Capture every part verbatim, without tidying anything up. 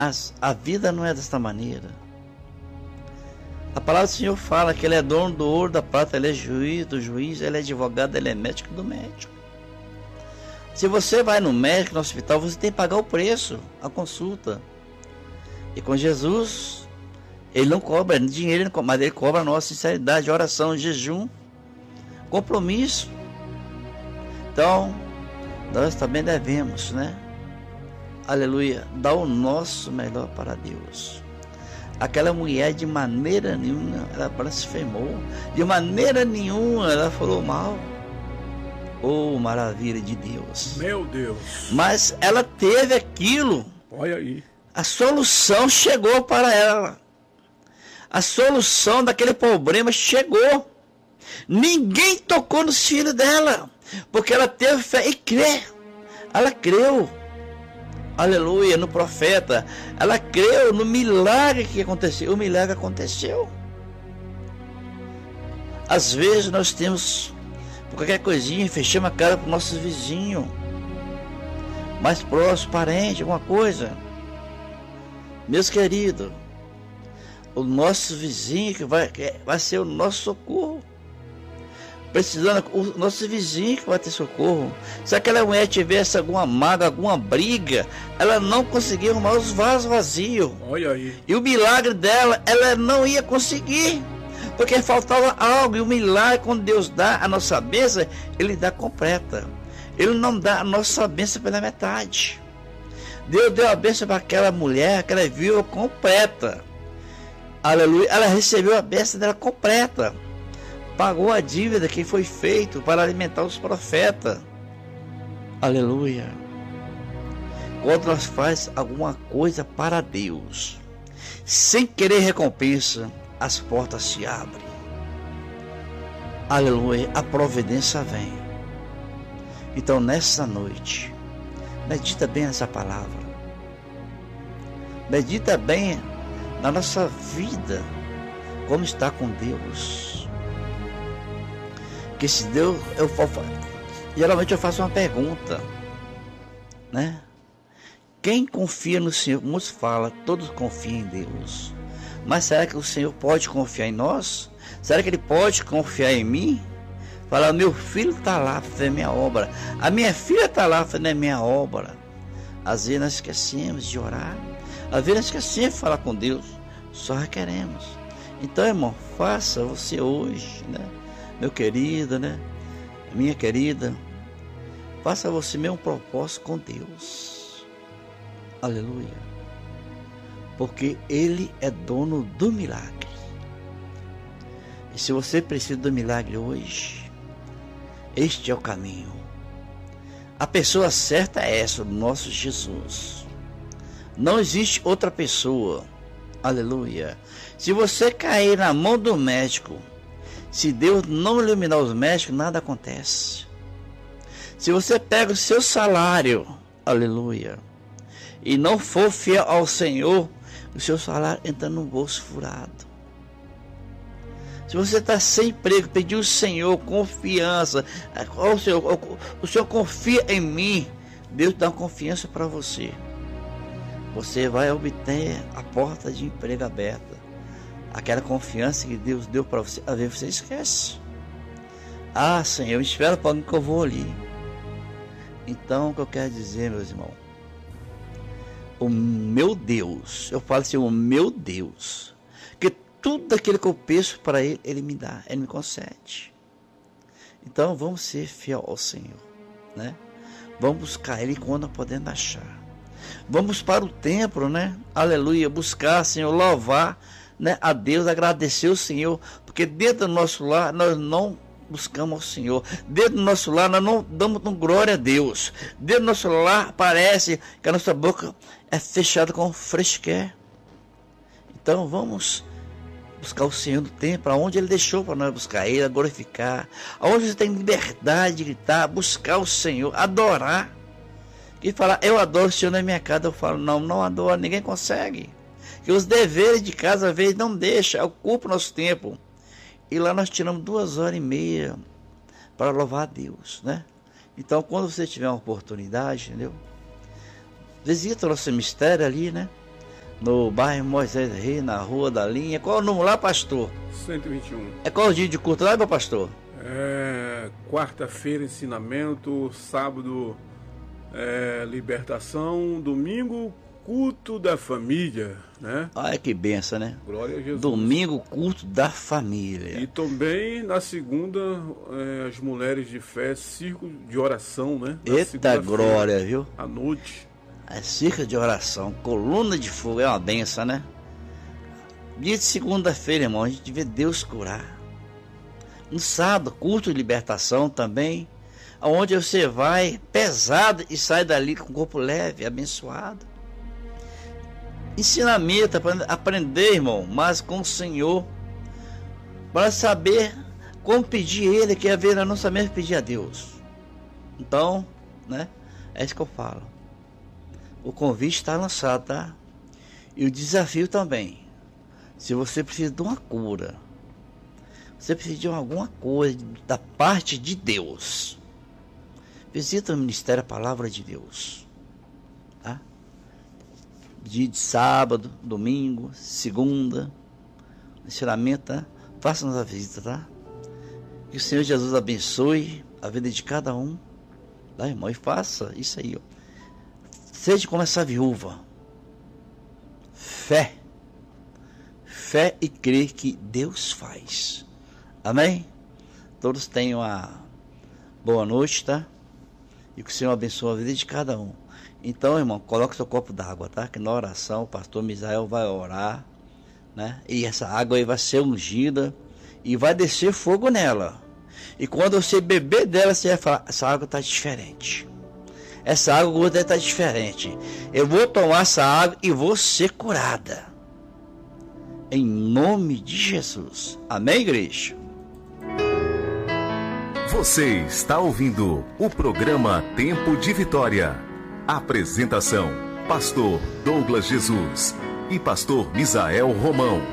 Mas a vida não é desta maneira. A palavra do Senhor fala que Ele é dono do ouro, da prata, Ele é juiz do juiz, Ele é advogado, Ele é médico do médico. Se você vai no médico, no hospital, você tem que pagar o preço, a consulta. E com Jesus, Ele não cobra dinheiro, mas Ele cobra a nossa sinceridade, oração, jejum, compromisso. Então, nós também devemos, né? Aleluia, dar o nosso melhor para Deus. Aquela mulher de maneira nenhuma ela blasfemou, de maneira nenhuma ela falou mal. Oh, maravilha de Deus. Meu Deus. Mas ela teve aquilo. Olha aí. A solução chegou para ela. A solução daquele problema chegou. Ninguém tocou nos filhos dela, porque ela teve fé e crê. Ela creu. Aleluia, no profeta. Ela creu no milagre que aconteceu. O milagre aconteceu. Às vezes nós temos, por qualquer coisinha, fechamos a cara para o nosso vizinho mais próximo, parente, alguma coisa. Meus queridos, o nosso vizinho que vai, que vai ser o nosso socorro. Precisando, o nosso vizinho que vai ter socorro. Se aquela mulher tivesse alguma mágoa, alguma briga, ela não conseguia arrumar os vasos vazios. Olha aí. E o milagre dela, ela não ia conseguir, porque faltava algo. E o milagre, quando Deus dá a nossa bênção, Ele dá completa. Ele não dá a nossa bênção pela metade. Deus deu a bênção para aquela mulher, aquela viúva completa. Aleluia. Ela recebeu a bênção dela completa. Pagou a dívida que foi feito para alimentar os profetas. Aleluia. Quando nós faz alguma coisa para Deus, sem querer recompensa, as portas se abrem. Aleluia. A providência vem. Então nessa noite, medita bem essa palavra. Medita bem na nossa vida, como está com Deus. Que se Deus, eu geralmente eu faço uma pergunta, né? Quem confia no Senhor? Muitos falam, todos confiam em Deus. Mas será que o Senhor pode confiar em nós? Será que Ele pode confiar em mim? Falar, meu filho está lá para fazer minha obra. A minha filha está lá fazendo a minha obra. Às vezes nós esquecemos de orar. Às vezes nós esquecemos de falar com Deus. Só requeremos. Então, irmão, faça você hoje, né? Meu querido, né? Minha querida, faça você mesmo um propósito com Deus. Aleluia. Porque Ele é dono do milagre. E se você precisa do milagre hoje, este é o caminho. A pessoa certa é essa, o nosso Jesus. Não existe outra pessoa. Aleluia. Se você cair na mão do médico, se Deus não iluminar os médicos, nada acontece. Se você pega o seu salário, aleluia, e não for fiel ao Senhor, o seu salário entra no bolso furado. Se você está sem emprego, pedir ao Senhor confiança, o Senhor, o Senhor confia em mim, Deus dá confiança para você. Você vai obter a porta de emprego aberta. Aquela confiança que Deus deu para você, às vezes você esquece. Ah, Senhor, eu espero para mim que eu vou ali. Então, o que eu quero dizer, meus irmãos, o meu Deus, eu falo assim, o meu Deus, que tudo aquilo que eu peço para Ele, Ele me dá, Ele me concede. Então, vamos ser fiel ao Senhor, né? Vamos buscar Ele quando podemos achar. Vamos para o templo, né? Aleluia, buscar, Senhor, louvar, né, a Deus, agradecer o Senhor, porque dentro do nosso lar nós não buscamos o Senhor, dentro do nosso lar nós não damos glória a Deus, dentro do nosso lar parece que a nossa boca é fechada com fresquer. Então vamos buscar o Senhor no templo, aonde Ele deixou para nós buscar Ele, glorificar, aonde você tem liberdade de gritar, buscar o Senhor, adorar, e falar, eu adoro o Senhor na minha casa, eu falo, não, não adoro, ninguém consegue. Que os deveres de casa às vezes não deixam, ocupa o nosso tempo. E lá nós tiramos duas horas e meia para louvar a Deus, né? Então, quando você tiver uma oportunidade, entendeu? Visita o nosso mistério ali, né? no bairro Moisés Reis, na Rua da Linha. Qual é o número lá, pastor? cento e vinte e um. É qual o dia de culto lá, meu pastor? É, quarta-feira, ensinamento, sábado, é, libertação, domingo, culto da família, né? Olha que benção, né? Glória a Jesus. Domingo, culto da família. E também na segunda, é, as mulheres de fé, círculo de oração, né? Na Eita glória, viu? À noite. É círculo de oração, coluna de fogo, é uma benção, né? Dia de segunda-feira, irmão, a gente vê Deus curar. No sábado, culto de libertação também, onde você vai pesado e sai dali com o corpo leve, abençoado. Ensinamento, aprender, irmão, mas com o Senhor, para saber como pedir Ele, que é ver a nossa mente pedir a Deus. Então, né, é isso que eu falo. O convite está lançado, tá? E o desafio também. Se você precisa de uma cura, você precisa de alguma coisa da parte de Deus, visita o Ministério A Palavra de Deus, tá? Dia de sábado, domingo, segunda, ensinamento, tá? Faça-nos a visita, tá? Que o Senhor Jesus abençoe a vida de cada um, tá, irmão? E faça isso aí, ó. Seja como essa viúva. Fé. Fé e crer que Deus faz. Amém? Todos tenham uma boa noite, tá? E que o Senhor abençoe a vida de cada um. Então, irmão, coloque seu copo d'água, tá? Que na oração o pastor Misael vai orar, né? E essa água aí vai ser ungida e vai descer fogo nela. E quando você beber dela, você vai falar: essa água está diferente. Essa água hoje está diferente. Eu vou tomar essa água e vou ser curada. Em nome de Jesus. Amém, igreja? Você está ouvindo o programa Tempo de Vitória. Apresentação: Pastor Douglas Jesus e Pastor Misael Romão.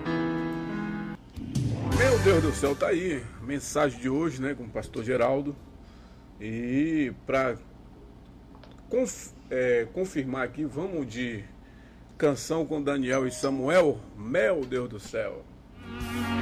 Meu Deus do céu, tá aí. Mensagem de hoje, né, com o pastor Geraldo. E para conf, é, confirmar aqui, vamos de canção com Daniel e Samuel. Meu Deus do céu.